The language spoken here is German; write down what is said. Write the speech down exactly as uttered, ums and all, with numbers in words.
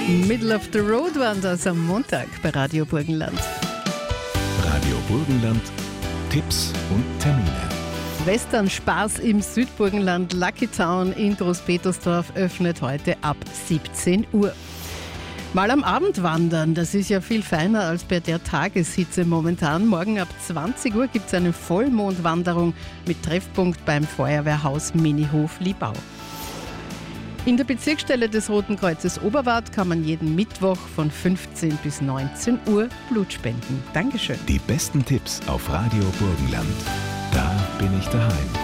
Middle of the Road waren das am Montag bei Radio Burgenland. Radio Burgenland, Tipps und Termine. Western-Spaß im Südburgenland. Lucky Town in Großpetersdorf öffnet heute ab siebzehn Uhr. Mal am Abend wandern, das ist ja viel feiner als bei der Tageshitze momentan. Morgen ab zwanzig Uhr gibt es eine Vollmondwanderung mit Treffpunkt beim Feuerwehrhaus Minihof Liebau. In der Bezirksstelle des Roten Kreuzes Oberwart kann man jeden Mittwoch von fünfzehn bis neunzehn Uhr Blut spenden. Dankeschön. Die besten Tipps auf Radio Burgenland. Da bin ich daheim.